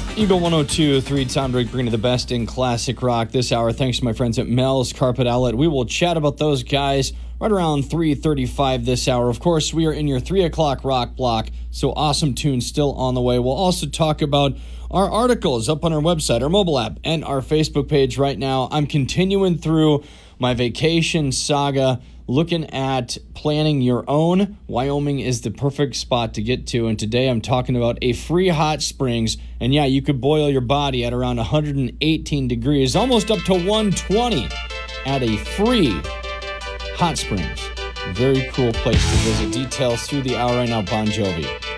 Eagle 102.3 Tom Drake bringing you the best in classic rock this hour. Thanks to my friends at Mel's Carpet Outlet. We will chat about those guys right around 3:35 this hour. Of course, we are in your 3 o'clock rock block, so awesome tunes still on the way. We'll also talk about our articles up on our website, our mobile app, and our Facebook page right now. I'm continuing through my vacation saga, looking at planning your own. Wyoming is the perfect spot to get to, and today I'm talking about a free hot springs. And yeah, you could boil your body at around 118 degrees, almost up to 120 at a free hot springs. Very cool place to visit. Details through the hour right now, Bon Jovi.